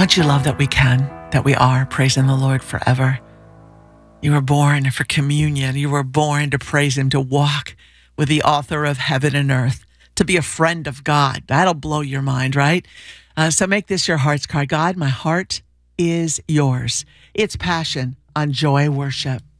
Don't you love that we are praising the Lord forever? You were born for communion. You were born to praise him, to walk with the author of heaven and earth, to be a friend of God. That'll blow your mind, right? So make this your heart's cry. God, my heart is yours. It's passion on Joy Worship.